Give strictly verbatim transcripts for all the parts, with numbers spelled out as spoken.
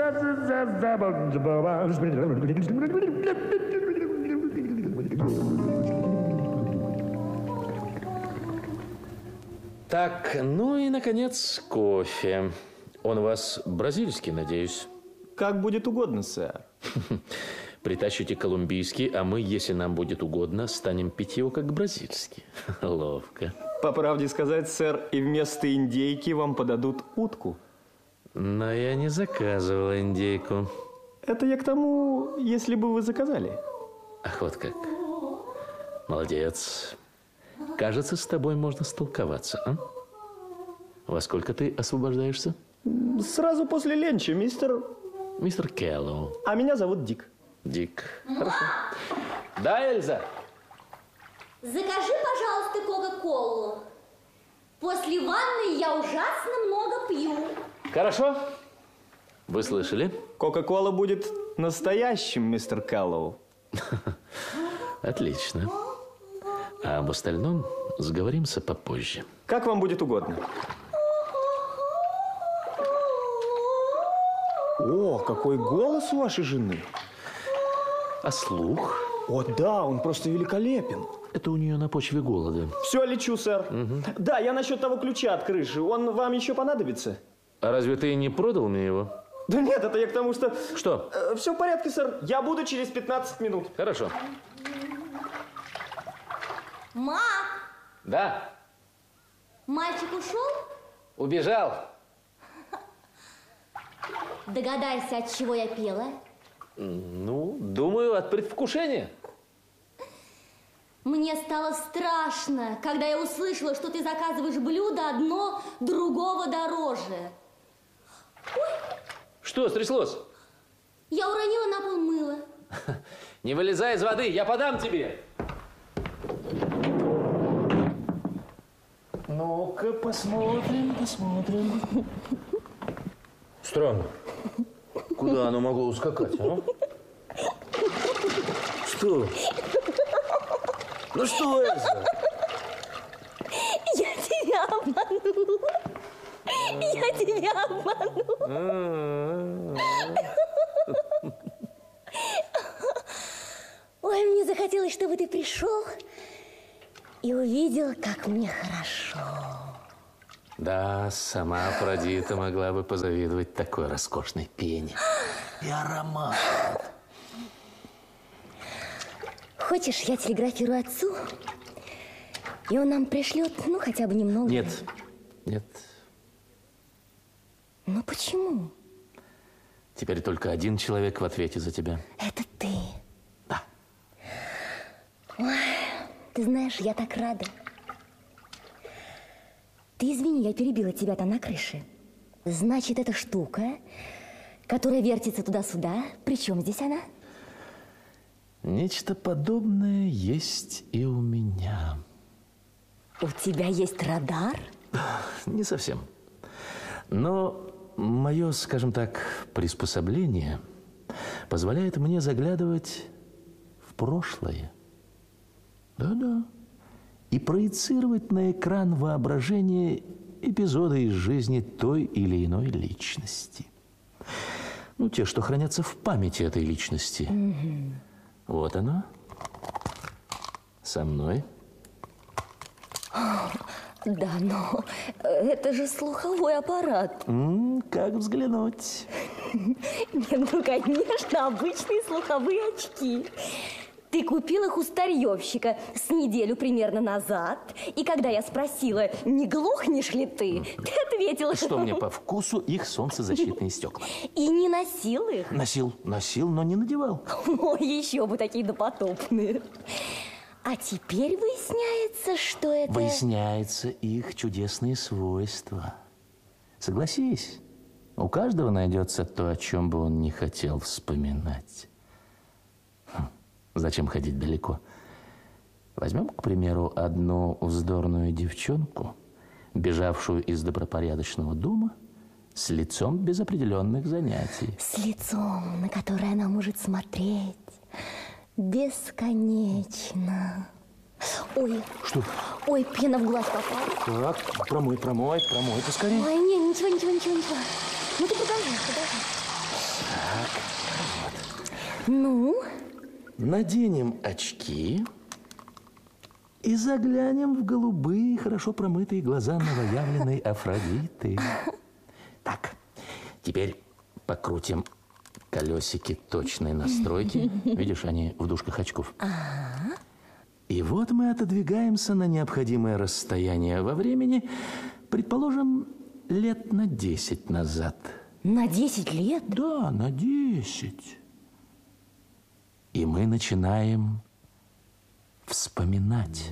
Так, ну и, наконец, кофе. Он у вас бразильский, надеюсь? Как будет угодно, сэр. Притащите колумбийский, а мы, если нам будет угодно, станем пить его как бразильский. Ловко. По правде сказать, сэр, и вместо индейки вам подадут утку. Но я не заказывал индейку. Это я к тому, если бы вы заказали. Ах, вот как. Молодец. Кажется, с тобой можно столковаться, а? Во сколько ты освобождаешься? Сразу после ленча, мистер... Мистер Келлоу. А меня зовут Дик. Дик. Хорошо. Да, Эльза? Закажи, пожалуйста, кока-колу. После ванны я ужасно много пью. Хорошо. Вы слышали? Кока-кола будет настоящим, мистер Келлоу. Отлично. А об остальном сговоримся попозже. Как вам будет угодно. О, какой голос у вашей жены. А слух? О, да, он просто великолепен. Это у нее на почве голода. Все, лечу, сэр. Угу. Да, я насчет того ключа от крыши. Он вам еще понадобится? А разве ты не продал мне его? Да нет, это я к тому, что... Что? Э, все в порядке, сэр. Я буду через пятнадцать минут. Хорошо. Ма! Да? Мальчик ушел? Убежал. Догадайся, от чего я пела? Ну, думаю, от предвкушения. Мне стало страшно, когда я услышала, что ты заказываешь блюдо одно другого дороже. Ой. Что стряслось? Я уронила на пол мыло. Не вылезай из воды, я подам тебе. Ну-ка, посмотрим, посмотрим. Странно. Куда оно могло ускакать, а? Что? Ну что, Эльза? Я тебя обманула. Я тебя обманула. Ой, мне захотелось, чтобы ты пришел и увидел, как мне хорошо. Да, сама Афродита могла бы позавидовать такой роскошной пене. И аромат. Хочешь, я телеграфирую отцу, и он нам пришлет, ну, хотя бы немного? Нет, нет. Ну, почему? Теперь только один человек в ответе за тебя. Это ты. Да. Ой, ты знаешь, я так рада. Ты извини, я перебила тебя там на крыше. Значит, эта штука, которая вертится туда-сюда, при чем здесь она? Нечто подобное есть и у меня. У тебя есть радар? Не совсем. Но мое, скажем так, приспособление позволяет мне заглядывать в прошлое. Да-да. И проецировать на экран воображения эпизоды из жизни той или иной личности. Ну, те, что хранятся в памяти этой личности. Mm-hmm. Вот оно. Со мной. Да, но это же слуховой аппарат. М-м, как взглянуть? Нет, ну, конечно, обычные слуховые очки. Ты купил их у старьевщика с неделю примерно назад. И когда я спросила, не глохнешь ли ты, ты ответила... Что мне по вкусу их солнцезащитные стекла. И не носил их? Носил, носил, но не надевал. Ой, еще бы такие допотопные. А теперь выясняется, что это... Выясняется их чудесные свойства. Согласись, у каждого найдется то, о чем бы он не хотел вспоминать. Зачем ходить далеко? Возьмем, к примеру, одну вздорную девчонку, бежавшую из добропорядочного дома с лицом без определенных занятий. С лицом, на которое она может смотреть бесконечно. Ой. Что? Ой, пена в глаз попала. Так, промой, промой, промой поскорее. Ой, не, ничего, ничего, ничего, ничего. Ну ты продолжай, продолжай. Ну? Наденем очки и заглянем в голубые, хорошо промытые глаза новоявленной Афродиты. Так, теперь покрутим колесики точной настройки. Видишь, они в дужках очков. Ага. И вот мы отодвигаемся на необходимое расстояние во времени, предположим, лет на десять назад. На десять лет? Да, на десять. И мы начинаем вспоминать.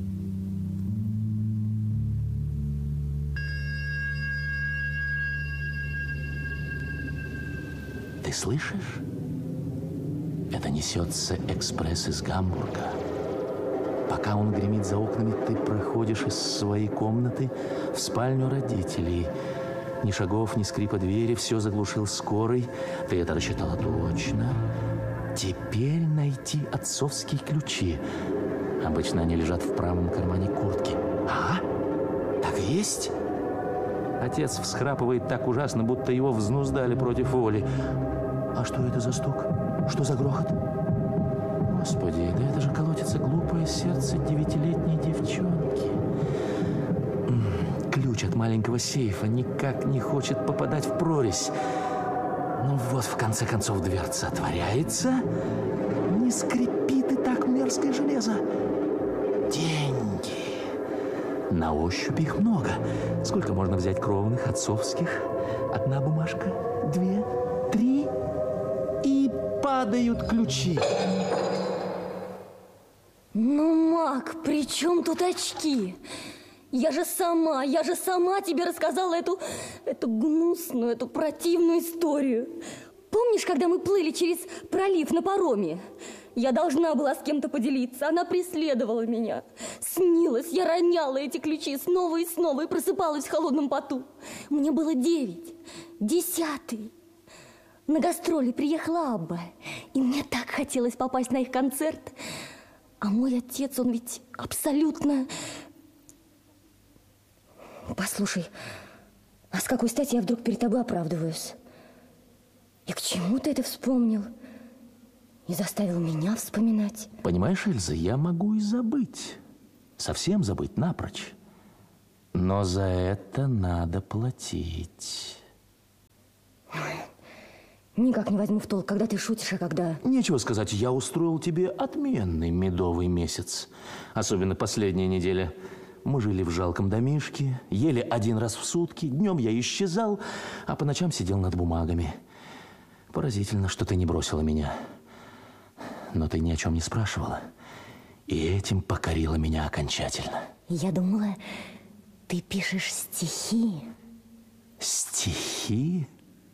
Ты слышишь? Это несется экспресс из Гамбурга. Пока он гремит за окнами, ты проходишь из своей комнаты в спальню родителей. Ни шагов, ни скрипа двери, все заглушил скорый. Ты это рассчитала точно. Теперь найти отцовские ключи. Обычно они лежат в правом кармане куртки. А? Так и есть? Отец всхрапывает так ужасно, будто его взнуздали против воли. А что это за стук? Что за грохот? Господи, да это же колотится глупое сердце девятилетней девчонки. Ключ от маленького сейфа никак не хочет попадать в прорезь. Ну вот, в конце концов, дверца отворяется. Не скрипит и так мерзкое железо. Деньги. На ощупь их много. Сколько можно взять кровных, отцовских? Одна бумажка, две, три. И падают ключи. Ну, Мак, при чем тут очки? Я же сама, я же сама тебе рассказала эту, эту гнусную, эту противную историю. Помнишь, когда мы плыли через пролив на пароме? Я должна была с кем-то поделиться, она преследовала меня. Снилась, я роняла эти ключи снова и снова и просыпалась в холодном поту. Мне было девять, десятый. На гастроли приехала Абба, и мне так хотелось попасть на их концерт. А мой отец, он ведь абсолютно... Послушай, а с какой стати я вдруг перед тобой оправдываюсь? И к чему ты это вспомнил? И заставил меня вспоминать? Понимаешь, Эльза, я могу и забыть. Совсем забыть напрочь. Но за это надо платить. Никак не возьму в толк, когда ты шутишь, а когда... Нечего сказать, я устроил тебе отменный медовый месяц. Особенно последняя неделя. Мы жили в жалком домишке, ели один раз в сутки, днем я исчезал, а по ночам сидел над бумагами. Поразительно, что ты не бросила меня. Но ты ни о чем не спрашивала. И этим покорила меня окончательно. Я думала, ты пишешь стихи. Стихи?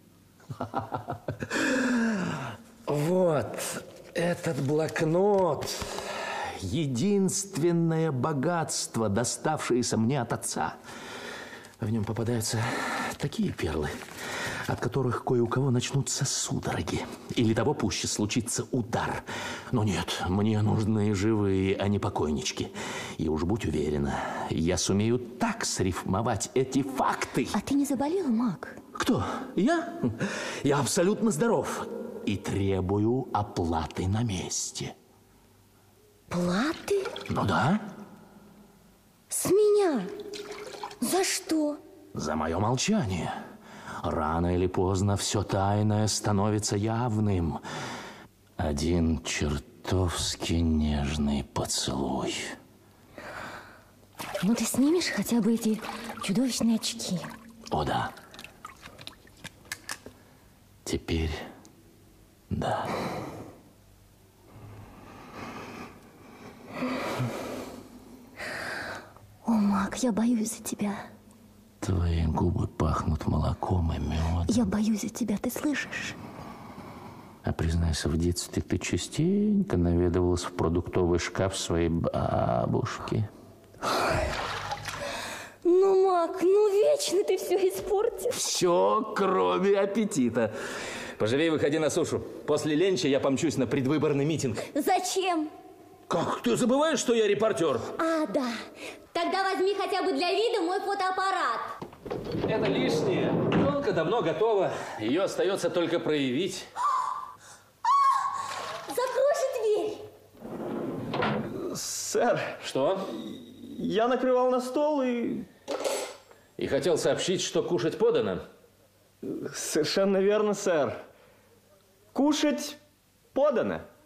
Вот этот блокнот. Единственное богатство, доставшееся мне от отца. В нем попадаются такие перлы, от которых кое у кого начнутся судороги. Или того пуще случится удар. Но нет, мне нужны живые, а не покойнички. И уж будь уверена, я сумею так срифмовать эти факты. А ты не заболела, Мак? Кто? Я? Я абсолютно здоров. И требую оплаты на месте. Платы? Ну да. С меня? За что? За мое молчание. Рано или поздно все тайное становится явным. Один чертовски нежный поцелуй. Ну ты снимешь хотя бы эти чудовищные очки? О да. Теперь да. О, Мак, я боюсь за тебя. Твои губы пахнут молоком и медом. Я боюсь за тебя, ты слышишь? А признайся, в детстве ты частенько наведывалась в продуктовый шкаф своей бабушки. Ну, Мак, ну вечно ты все испортишь. Все, кроме аппетита. Поживей, выходи на сушу. После ленча я помчусь на предвыборный митинг. Зачем? Как? Ты забываешь, что я репортер? А, да. Тогда возьми хотя бы для вида мой фотоаппарат. Это лишнее. Пленка давно готова. Ее остается только проявить. Сэр. Что? Я накрывал на стол и... И хотел сообщить, что кушать подано? Совершенно верно, сэр. Кушать подано.